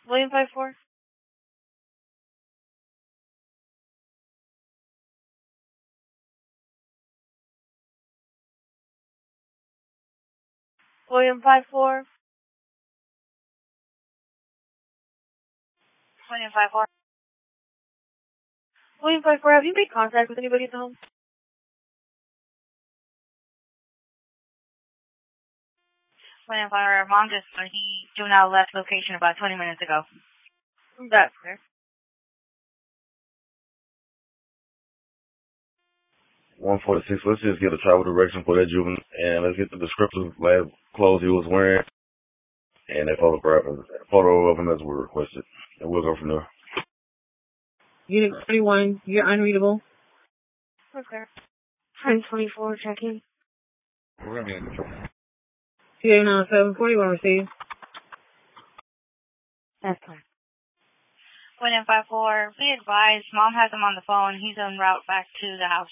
William 5-4. William 5-4. William 5-4. William 5-4, have you made contact with anybody at the home? William 5-4, mom just said he do not left location about 20 minutes ago. That's fair. 146, let's just get a travel direction for that juvenile, and let's get the descriptive lab clothes he was wearing, and a photo of him as we requested, and we'll go from there. Unit 21, you're unreadable. Okay. 1024, checking. We're going to be in control. CA 741 received. That's fine. William 5-4, be advised, mom has him on the phone. He's en route back to the house.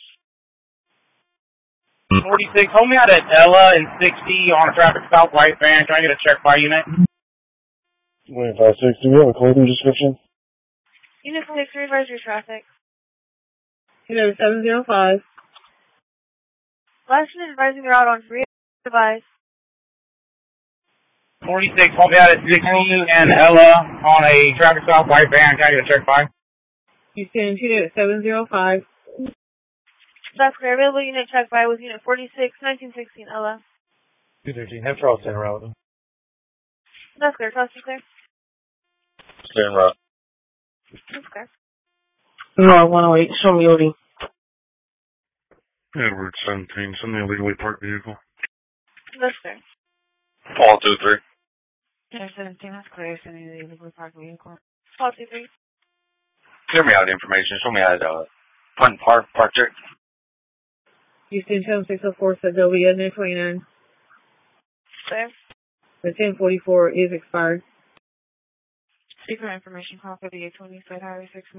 46, hold me out at Ella and 60 on a traffic stop, right van. Can I get a check by unit? William 56, do we have a clothing description? Unit 6, reverse your traffic. Unit 705. Last unit advising the route on free device. 46, hold me out at 60 and Ella on a traffic stop, right van. Can I get a check by? You stand unit 705. That's clear. Available unit check by was unit 46, 1916, Ella. 213, have Charleston route with him. That's clear. Charleston clear. Clear en route. That's clear. No, 108, show me OD. Edward 17, send the illegally parked vehicle. That's clear. Paul 23. Unit 17, that's clear. Sending the illegally parked vehicle. Call 23. Clear me out the information. Show me how to punt park check. Houston 7604, Segovia, 929. Clear. The 1044 is expired. Speaker information, call 3820, Fed Highway 6.